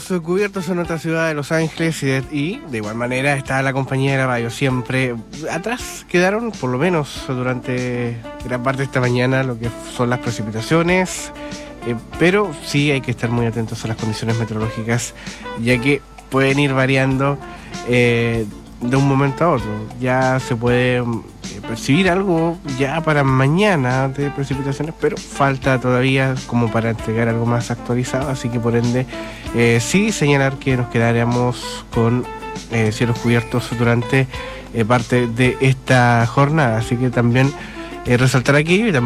cielos cubiertos en otra ciudad de Los Ángeles y de igual manera está la compañía de la radio siempre. Atrás quedaron, por lo menos durante gran parte de esta mañana, lo que son las precipitaciones, pero sí hay que estar muy atentos a las condiciones meteorológicas, ya que pueden ir variando de un momento a otro. Ya se puede percibir algo ya para mañana de precipitaciones, pero falta todavía como para entregar algo más actualizado, así que por ende sí señalar que nos quedaremos con cielos cubiertos durante parte de esta jornada, así que también resaltar aquello y también